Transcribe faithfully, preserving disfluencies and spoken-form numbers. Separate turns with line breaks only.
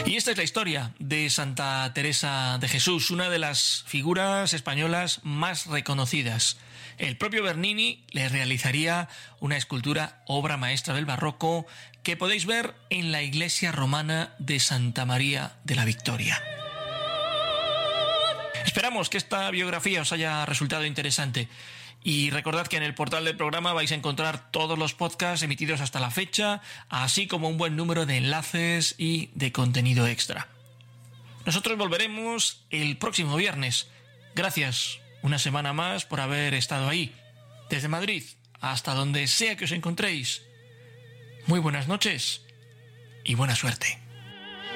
Y esta es la historia de Santa Teresa de Jesús, una de las figuras españolas más reconocidas. El propio Bernini le realizaría una escultura, obra maestra del barroco, que podéis ver en la iglesia romana de Santa María de la Victoria. Esperamos que esta biografía os haya resultado interesante. Y recordad que en el portal del programa vais a encontrar todos los podcasts emitidos hasta la fecha, así como un buen número de enlaces y de contenido extra. Nosotros volveremos el próximo viernes. Gracias una semana más por haber estado ahí. Desde Madrid hasta donde sea que os encontréis. Muy buenas noches y buena suerte.